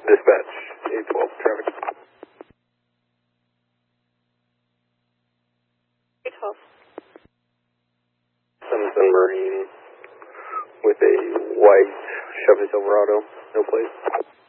Dispatch, 812 traffic. 812. Sunson Marine with a white Chevy Silverado, no plate.